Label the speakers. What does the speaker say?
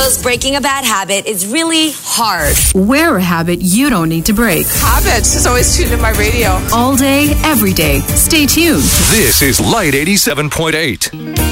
Speaker 1: knows breaking a bad habit is really hard.
Speaker 2: Wear a habit you don't need to break.
Speaker 3: Habits is always tuned in my radio.
Speaker 2: All day, every day. Stay tuned.
Speaker 4: This is Light 87.8.